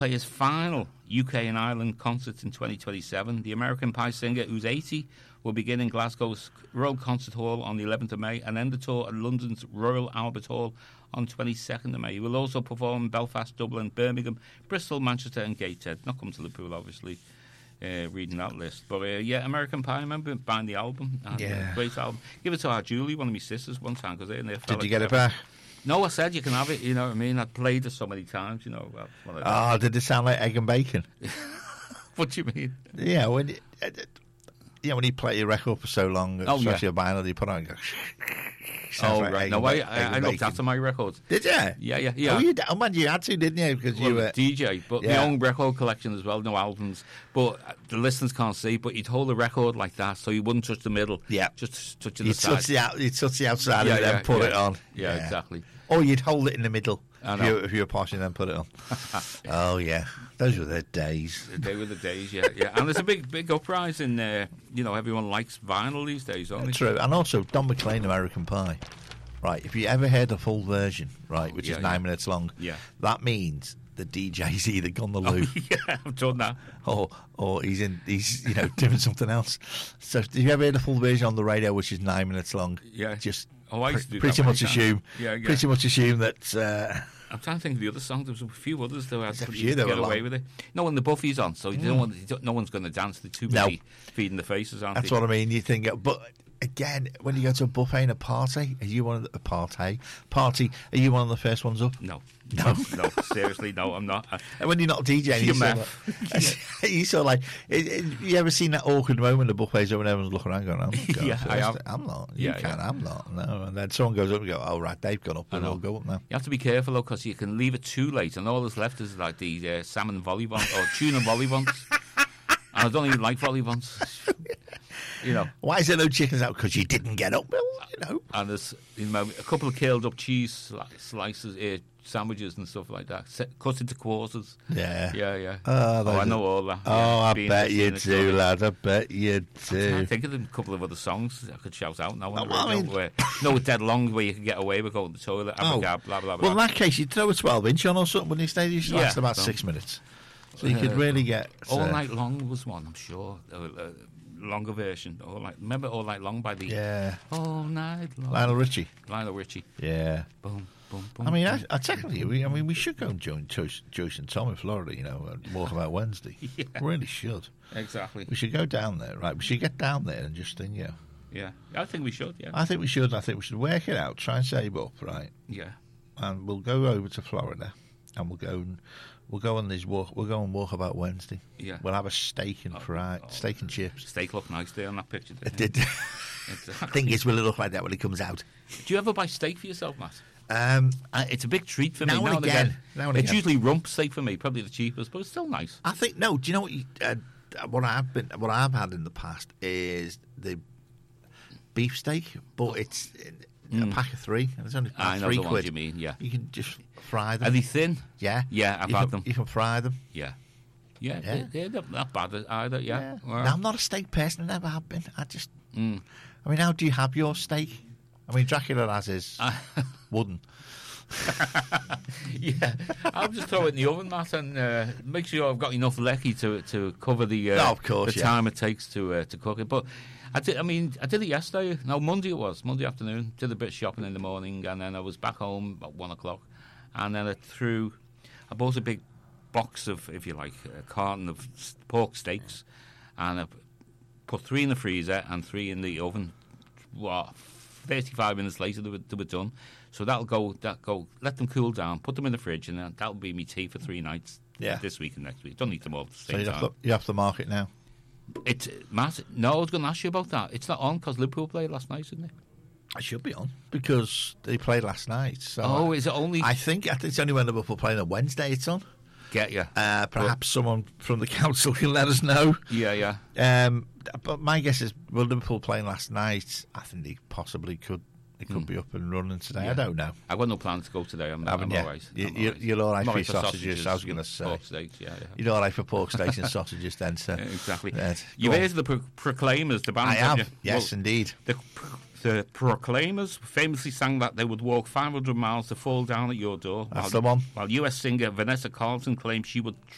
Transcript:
play his final UK and Ireland concerts in 2027. The American Pie singer, who's 80, will begin in Glasgow's Royal Concert Hall on the 11th of May and end the tour at London's Royal Albert Hall on 22nd of May. He will also perform in Belfast, Dublin, Birmingham, Bristol, Manchester and Gateshead. Not come to Liverpool, obviously, reading that list. But yeah, American Pie, I remember buying the album. Yeah. Great album. Give it to our Julie, one of my sisters, one time, because they Did you get it back? No, I said you can have it, you know what I mean? I'd played it so many times, you know. Did it sound like egg and bacon? What do you mean? Yeah, when you play your record for so long, especially a vinyl, you put on and go... Right. Like No, I looked after my records. Did you? Yeah. Oh, man, you had to, didn't you? Because you were DJ, but my own record collection as well, no albums. But the listeners can't see, but you'd hold a record like that so you wouldn't touch the middle. Yeah. Just touching the side. You'd touch the outside and then put it on. Yeah, exactly. Or you'd hold it in the middle if you were posh and then put it on. Oh, yeah. Those were the days. They were the days, yeah. And there's a big uprising. Everyone likes vinyl these days, don't they? True. And also, Don McLean, American Pie. Right, if you ever heard the full version, right, which is 9 minutes long, that means the DJ's either gone the loo. Yeah, I've done that. Or he's doing something else. So if you ever heard the full version on the radio, which is 9 minutes long, just pretty much assume that... I'm trying to think of the other songs. There was a few others that had to get away with it. No, when the Buffy's on, so no one's going to dance. They're too busy feeding the faces, aren't they? That's what I mean. You think, but again, when you go to a buffet and a party, are you one of the party? Are you one of the first ones up? No. Seriously, no, I'm not. And when you're not DJing, you sort of like, you ever seen that awkward moment at buffets when everyone's looking around going, I'm not. I'm not. No. And then someone goes up and go, oh, right, they've gone up and I'll go up now. You have to be careful, though, because you can leave it too late and all that's left is like the salmon volleyball or tuna volleyball. And I don't even like volleyball. Why is there no chickens out? Because you didn't get up. Well, And there's a couple of curled up cheese slices, sandwiches and stuff like that, cut into quarters. Yeah. I know all that. I bet you do, lad. I bet you do. I think of a couple of other songs I could shout out now. No, Dead Long, where you can get away with going to the toilet, blah, blah, blah. Well, in that case, you'd throw a 12-inch on or something, wouldn't you? Stay usually last about 6 minutes. So you could really get... All Night Long was one, I'm sure. Longer version. Remember All Night Long by the... Yeah. All Night Long. Lionel Richie. Yeah. Boom, boom, boom. I mean, technically, we should go and join Joyce and Tom in Florida, and walk about Wednesday. Yeah. We really should. Exactly. We should go down there, right? We should get down there and just think, Yeah, I think we should, yeah. I think we should work it out, try and save up, right? Yeah. And we'll go over to Florida and we'll go on this walk. We'll go and walk about Wednesday. Yeah. We'll have a steak and steak and chips. Steak looked nice there on that picture. It did. I think will it look like that when it comes out? Do you ever buy steak for yourself, Matt? It's a big treat for me now and again. It's usually rump steak for me, probably the cheapest, but it's still nice. I think no. Do you know what what I've had in the past is the beef steak, but it's a pack of 3. And it's only £3. The ones you mean, yeah. You can just fry them. Are they thin? Yeah. Yeah, I've had them. You can fry them. Yeah. Yeah, they're not bad either, yeah. Well, now, I'm not a steak person, I never have been. I just... I mean, how do you have your steak? I mean, Dracula has his wooden. Yeah, I'll just throw it in the oven, Matt, and make sure I've got enough lecky to cover the time it takes to cook it. But I did it yesterday. No, Monday it was. Monday afternoon. Did a bit of shopping in the morning, and then I was back home at 1 o'clock. And then I bought a big box of, if you like, a carton of pork steaks, and I put 3 in the freezer and 3 in the oven. 35 minutes later, they were done. So that'll go. Let them cool down. Put them in the fridge, and that'll be me tea for 3 nights. Yeah. This week and next week. Don't eat them all at the same time. So you have to mark it now. It's massive. No, I was going to ask you about that. It's not on because Liverpool played last night, isn't it? It should be on because they played last night. So is it only? I think it's only when Liverpool playing on Wednesday. It's on. Get you. Perhaps someone from the council can let us know. Yeah. But my guess is, Liverpool playing last night, I think they possibly could. It could be up and running today. Yeah. I don't know. I've got no plans to go today. I'm all right. You're all right for your sausages. I was going to say. Pork steaks, yeah. You're all right for pork steaks and sausages then, so. Exactly. You've heard of the Proclaimers, the band? I have. Yes, indeed. The Proclaimers famously sang that they would walk 500 miles to fall down at your door. That's the one. While US singer Vanessa Carlton claimed she would